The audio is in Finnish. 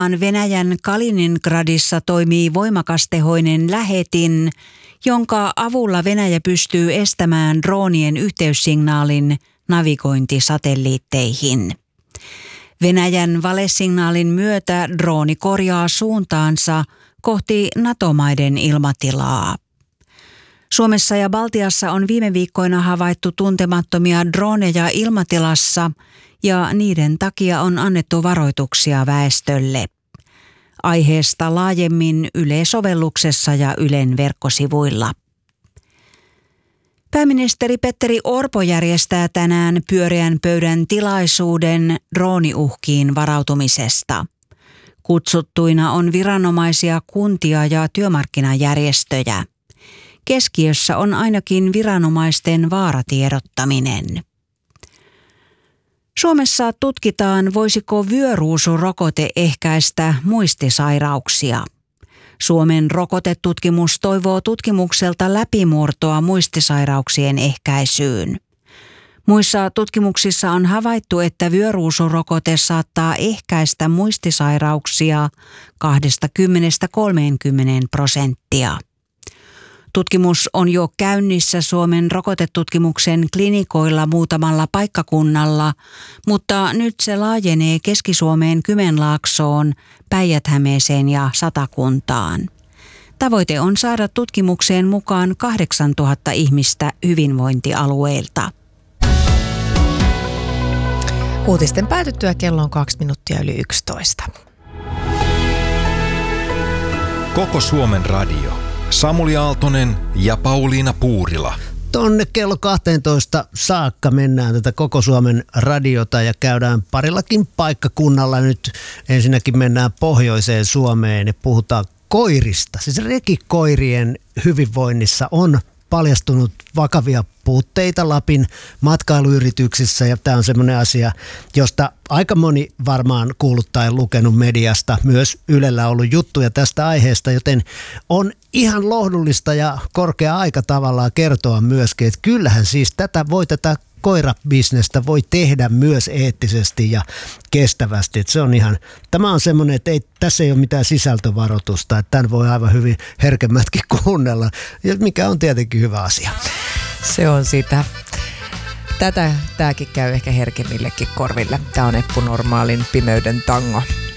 Venäjän Kaliningradissa toimii voimakastehoinen lähetin, jonka avulla Venäjä pystyy estämään droonien yhteyssignaalin navigointisatelliitteihin. Venäjän valesignaalin myötä drooni korjaa suuntaansa kohti NATO-maiden ilmatilaa. Suomessa ja Baltiassa on viime viikkoina havaittu tuntemattomia droneja ilmatilassa ja niiden takia on annettu varoituksia väestölle. Aiheesta laajemmin Yle-sovelluksessa ja Ylen verkkosivuilla. Pääministeri Petteri Orpo järjestää tänään pyöreän pöydän tilaisuuden drooniuhkiin varautumisesta. Kutsuttuina on viranomaisia, kuntia ja työmarkkinajärjestöjä. Keskiössä on ainakin viranomaisten vaaratiedottaminen. Suomessa tutkitaan, voisiko vyöruusurokote ehkäistä muistisairauksia. Suomen rokotetutkimus toivoo tutkimukselta läpimurtoa muistisairauksien ehkäisyyn. Muissa tutkimuksissa on havaittu, että vyöruusurokote saattaa ehkäistä muistisairauksia 20–30%. Tutkimus on jo käynnissä Suomen rokotetutkimuksen klinikoilla muutamalla paikkakunnalla, mutta nyt se laajenee Keski-Suomeen Kymenlaaksoon, Päijät-Hämeeseen ja Satakuntaan. Tavoite on saada tutkimukseen mukaan 8000 ihmistä hyvinvointialueilta. Uutisten päätyttyä kello on 11:02. Koko Suomen radio. Samuli Aaltonen ja Pauliina Puurila. Tonne kello 12 saakka mennään tätä Koko Suomen radiota ja käydään parillakin paikkakunnalla. Nyt ensinnäkin mennään pohjoiseen Suomeen ja puhutaan koirista. Siis rekikoirien hyvinvoinnissa on paljastunut vakavia puutteita Lapin matkailuyrityksissä ja tämä on semmoinen asia, josta aika moni varmaan kuullut tai lukenut mediasta. Myös Ylellä on ollut juttuja tästä aiheesta, joten on ihan lohdullista ja korkea aika tavallaan kertoa myöskin, että kyllähän siis tätä koirabisnestä voi tehdä myös eettisesti ja kestävästi. Että se on ihan, tämä on semmoinen, että tässä ei ole mitään sisältövaroitusta, että tämän voi aivan hyvin herkemmätkin kuunnella, mikä on tietenkin hyvä asia. Se on sitä. Tämäkin käy ehkä herkemmillekin korville. Tämä on Eppu Normaalin Pimeyden tango.